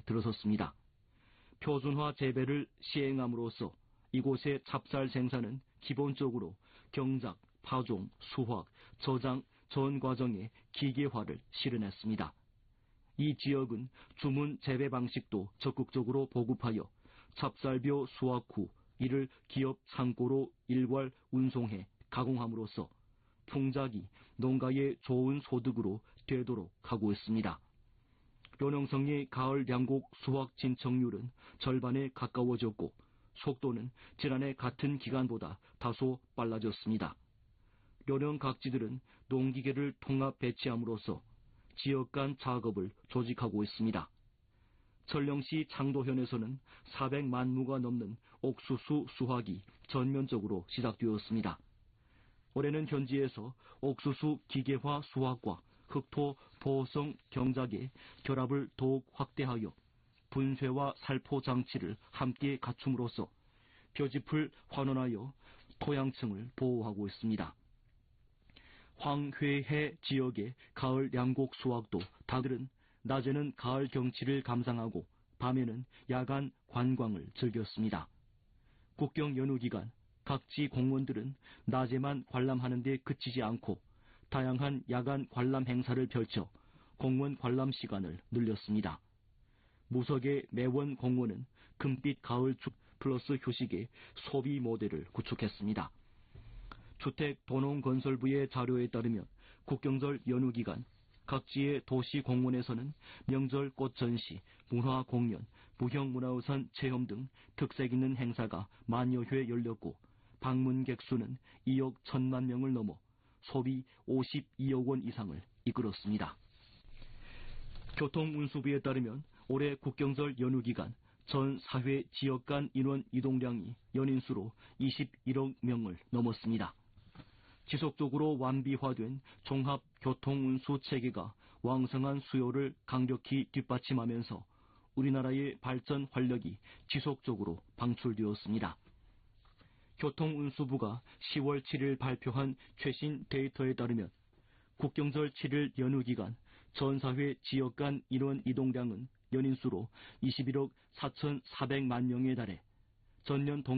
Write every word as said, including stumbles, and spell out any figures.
들어섰습니다. 표준화 재배를 시행함으로써 이곳의 찹쌀 생산은 기본적으로 경작, 파종, 수확, 저장, 전 과정에 기계화를 실현했습니다. 이 지역은 주문 재배 방식도 적극적으로 보급하여 찹쌀벼 수확 후 이를 기업 창고로 일괄 운송해 가공함으로써 풍작이 농가의 좋은 소득으로 되도록 하고 있습니다. 료농성의 가을 양곡 수확 진척률은 절반에 가까워졌고 속도는 지난해 같은 기간보다 다소 빨라졌습니다. 료농 각지들은 농기계를 통합 배치함으로써 지역 간 작업을 조직하고 있습니다. 철령시 창도현에서는 사백만 무가 넘는 옥수수 수확이 전면적으로 시작되었습니다. 올해는 현지에서 옥수수 기계화 수확과 흑토 보호성 경작의 결합을 더욱 확대하여 분쇄와 살포 장치를 함께 갖춤으로써 표지풀 환원하여 토양층을 보호하고 있습니다. 황회해 지역의 가을 양곡 수확도 다들은 낮에는 가을 경치를 감상하고 밤에는 야간 관광을 즐겼습니다. 국경 연휴 기간 각지 공무원들은 낮에만 관람하는 데 그치지 않고 다양한 야간 관람 행사를 펼쳐 공무원 관람 시간을 늘렸습니다. 무석의 매원 공무원은 금빛 가을 축 플러스 휴식의 소비 모델을 구축했습니다. 주택도농건설부의 자료에 따르면 국경절 연휴 기간 각지의 도시 공원에서는 명절 꽃 전시, 문화 공연, 무형문화유산 체험 등 특색 있는 행사가 만여 회 열렸고 방문객 수는 이억 천만 명을 넘어 소비 오십이억 원 이상을 이끌었습니다. 교통운수부에 따르면 올해 국경절 연휴 기간 전 사회 지역 간 인원 이동량이 연인수로 이십일억 명을 넘었습니다. 지속적으로 완비화된 종합교통운수 체계가 왕성한 수요를 강력히 뒷받침하면서 우리나라의 발전 활력이 지속적으로 방출되었습니다. 교통운수부가 시월 칠일 발표한 최신 데이터에 따르면 국경절 칠일 연휴 기간 전 사회 지역 간 인원 이동량은 연인수로 이십일억 사천사백만 명에 달해 전년 동